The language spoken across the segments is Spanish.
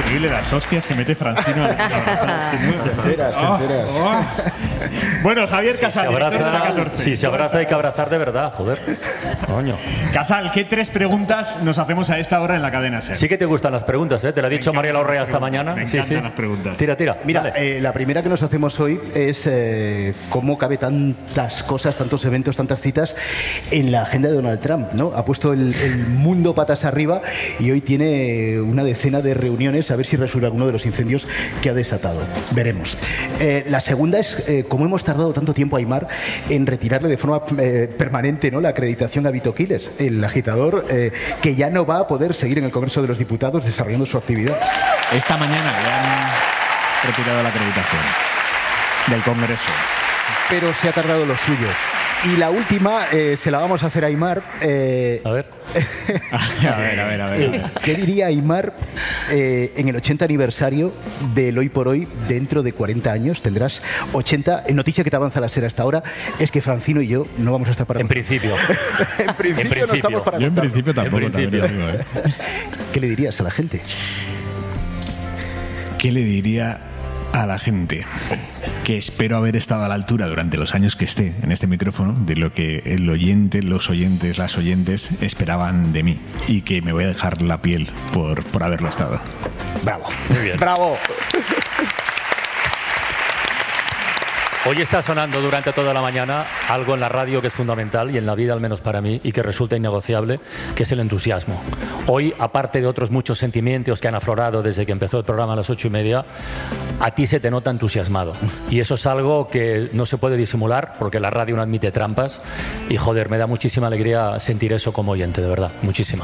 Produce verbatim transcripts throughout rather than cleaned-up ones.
increíble las hostias que mete Francino a la Te enteras, te enteras. Oh, oh. Bueno, Javier Si Casal, se abraza, catorce. si se abraza hay que abrazar de verdad, joder. Coño. Casal, ¿qué tres preguntas nos hacemos a esta hora en la cadena SER? Sí que te gustan las preguntas, ¿eh? Te lo ha dicho María Larrea esta mañana. Me Sí, encantan sí. las preguntas. Tira, tira. Mira, dale. eh, la primera que nos hacemos hoy es eh, cómo cabe tantas cosas, tantos eventos, tantas citas en la agenda de Donald Trump, ¿no? Ha puesto el, el mundo patas arriba y hoy tiene una decena de reuniones a ver si resuelve alguno de los incendios que ha desatado. Veremos. Eh, la segunda es eh, cómo hemos tardado tanto tiempo, Aimar, en retirarle de forma eh, permanente, ¿no?, la acreditación a Vito Quiles, el agitador eh, que ya no va a poder seguir en el Congreso de los Diputados desarrollando su actividad. Esta mañana le han retirado la acreditación del Congreso. Pero se ha tardado lo suyo. Y la última eh, se la vamos a hacer a Aimar. Eh, A ver. A ver, a ver, a ver. a ver. ¿Qué diría Aimar eh, en el ochenta aniversario del Hoy por Hoy dentro de cuarenta años? Tendrás ochenta. En noticia que te avanza la SER hasta ahora es que Francino y yo no vamos a estar para... En principio. en principio, en principio. no estamos para Yo en contarlo. principio tampoco. En principio. también lo digo, ¿eh? ¿Qué le dirías a la gente? ¿Qué le diría a la gente? Que espero haber estado a la altura durante los años que esté en este micrófono de lo que el oyente, los oyentes, las oyentes esperaban de mí, y que me voy a dejar la piel por, por haberlo estado. Bravo. Muy bien. Bravo. Hoy está sonando durante toda la mañana algo en la radio que es fundamental y en la vida, al menos para mí, y que resulta innegociable, que es el entusiasmo. Hoy, aparte de otros muchos sentimientos que han aflorado desde que empezó el programa a las ocho y media, a ti se te nota entusiasmado. Y eso es algo que no se puede disimular porque la radio no admite trampas. Y joder, me da muchísima alegría sentir eso como oyente, de verdad. Muchísima.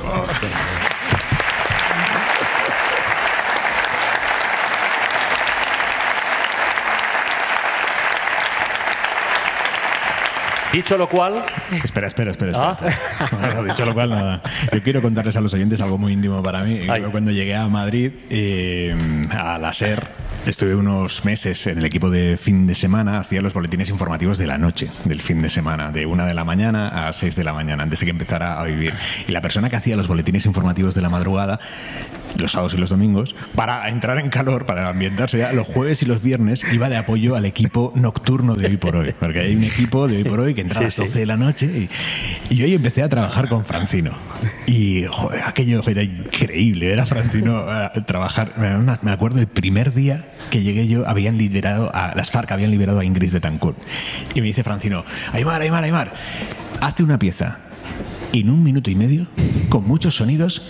Dicho lo cual... Espera, espera, espera. espera. ¿Ah? Bueno, dicho lo cual, nada. Yo quiero contarles a los oyentes algo muy íntimo para mí. Ay. Cuando llegué a Madrid, eh, a la SER, estuve unos meses en el equipo de fin de semana, hacía los boletines informativos de la noche, del fin de semana, de una de la mañana a seis de la mañana, antes de que empezara a vivir. Y la persona que hacía los boletines informativos de la madrugada, los sábados y los domingos, para entrar en calor, para ambientarse ya, los jueves y los viernes iba de apoyo al equipo nocturno de Hoy por Hoy. Porque hay un equipo de Hoy por Hoy que entra Sí, a las sí. doce de la noche y, y yo ahí empecé a trabajar con Francino. Y, joder, aquello era increíble, era Francino a trabajar. Me acuerdo el primer día que llegué yo, habían liberado a las FARC, habían liberado a Ingrid Betancourt. Y me dice Francino, Aimar, Aimar, Aimar, hazte una pieza en un minuto y medio, con muchos sonidos,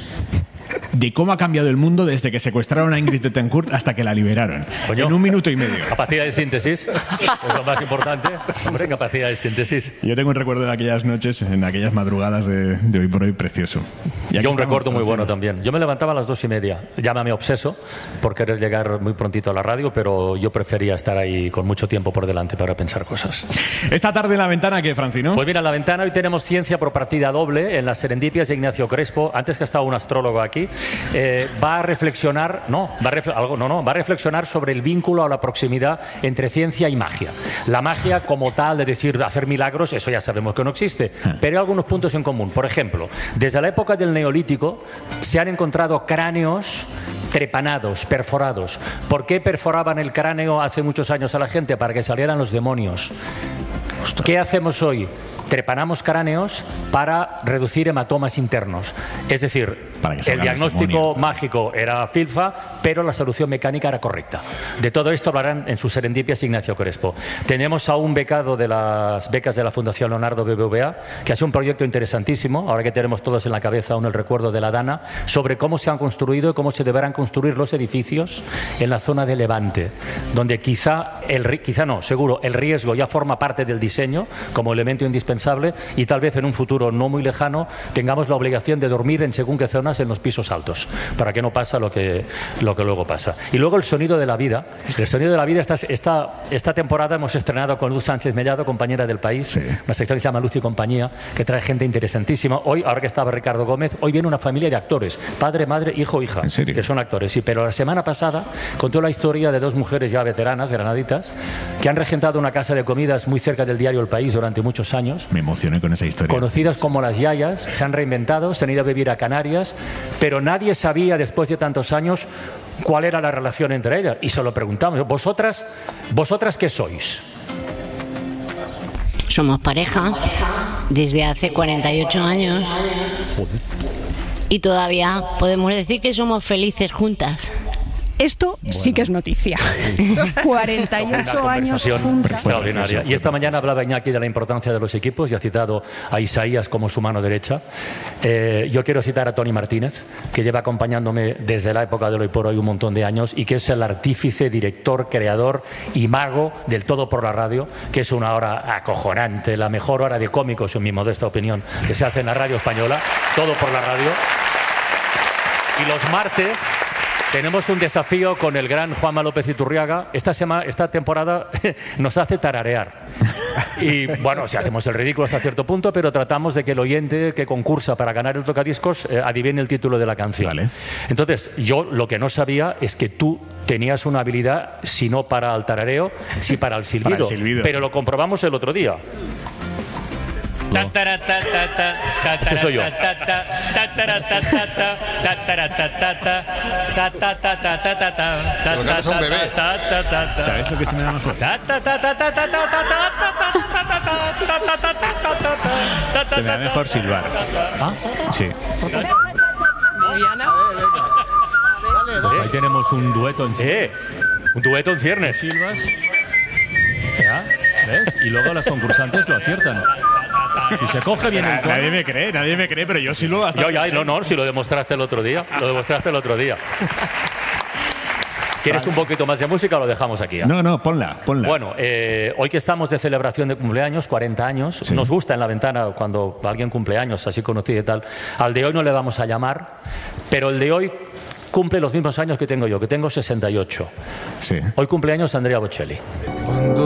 de cómo ha cambiado el mundo desde que secuestraron a Ingrid Betancourt hasta que la liberaron. Coño. En un minuto y medio. Capacidad de síntesis, es lo más importante. Hombre, capacidad de síntesis. Yo tengo un recuerdo de aquellas noches, en aquellas madrugadas de, de Hoy por Hoy precioso. Y aquí Yo un estamos, recuerdo muy Francino. bueno también. Yo me levantaba a las dos y media. Llámame obseso por querer llegar muy prontito a la radio, pero yo prefería estar ahí con mucho tiempo por delante para pensar cosas. Esta tarde en La Ventana, ¿qué, Francino? Pues mira, en La Ventana hoy tenemos ciencia por partida doble en las serendipias de Ignacio Crespo. Antes que ha estado un astrólogo aquí, eh, va a reflexionar, no, va a refle- algo, no, no, va a reflexionar sobre el vínculo o la proximidad entre ciencia y magia. La magia como tal, de decir, hacer milagros, eso ya sabemos que no existe, pero hay algunos puntos en común. Por ejemplo, desde la época del Neolítico se han encontrado cráneos trepanados, perforados. ¿Por qué perforaban el cráneo hace muchos años a la gente? Para que salieran los demonios. ¿Qué hacemos hoy? Trepanamos cráneos para reducir hematomas internos. Es decir, Para que el salgan los diagnóstico demonios. mágico era filfa, pero la solución mecánica era correcta. De todo esto hablarán en sus serendipias Ignacio Crespo. Tenemos a un becado de las becas de la Fundación Leonardo B B V A, que hace un proyecto interesantísimo, ahora que tenemos todos en la cabeza aún el recuerdo de la Dana, sobre cómo se han construido y cómo se deberán construir los edificios en la zona de Levante, donde quizá, el, ri- quizá no, seguro, el riesgo ya forma parte del diseño como elemento indispensable y tal vez en un futuro no muy lejano tengamos la obligación de dormir en según qué zonas en los pisos altos, para que no pasa lo que, lo que luego pasa. Y luego el sonido de la vida. El sonido de la vida, esta, esta, esta temporada hemos estrenado con Luz Sánchez Mellado, compañera del País, Sí. una sección que se llama Luz y Compañía, que trae gente interesantísima. Hoy, ahora que estaba Ricardo Gómez, hoy viene una familia de actores, padre, madre, hijo, hija, ¿En serio? que son actores. Sí, pero la semana pasada contó la historia de dos mujeres ya veteranas, granaditas, que han regentado una casa de comidas muy cerca del diario El País durante muchos años Me emocioné con esa historia. Conocidas como las yayas, se han reinventado, se han ido a vivir a Canarias, pero nadie sabía después de tantos años cuál era la relación entre ellas. Y se lo preguntamos, ¿vosotras, vosotras qué sois? Somos pareja desde hace cuarenta y ocho años. Y todavía podemos decir que somos felices juntas. Esto bueno. sí que es noticia. cuarenta y ocho años juntas. Extraordinaria. Y esta mañana hablaba Iñaki de la importancia de los equipos y ha citado a Isaías como su mano derecha. Eh, yo quiero citar a Tony Martínez, que lleva acompañándome desde la época de Hoy por Hoy un montón de años y que es el artífice, director, creador y mago del Todo por la Radio, que es una hora acojonante, la mejor hora de cómicos, en mi modesta opinión, que se hace en la radio española, Todo por la Radio. Y los martes tenemos un desafío con el gran Juanma López Iturriaga. Esta, sema, esta temporada nos hace tararear. Y bueno, si hacemos el ridículo hasta cierto punto, pero tratamos de que el oyente que concursa para ganar el tocadiscos eh, adivine el título de la canción. Vale. Entonces, yo lo que no sabía es que tú tenías una habilidad, si no para el tarareo, si para el silbido. Para el silbido. Pero lo comprobamos el otro día. No. Ese soy yo. ¿Sabes lo que se me da mejor? Se me da mejor silbar. ¿Ah? Sí. Ahí tenemos un dueto en ciernes. Eh, un dueto en ciernes. Silbas. ¿Ya? ¿Ves? Y luego las concursantes lo aciertan. Si se coge bien el tono. Nadie me cree, nadie me cree, pero yo sí lo Yo ya, no, no, si lo demostraste el otro día. Lo demostraste el otro día. ¿Quieres un poquito más de música o lo dejamos aquí? ¿eh? No, no, ponla, ponla. Bueno, eh, hoy que estamos de celebración de cumpleaños, cuarenta años, sí. Nos gusta en la ventana cuando alguien cumple años, así conocido y tal. Al de hoy no le vamos a llamar, pero el de hoy cumple los mismos años que tengo yo, que tengo sesenta y ocho. Sí. Hoy cumpleaños Andrea Bocelli.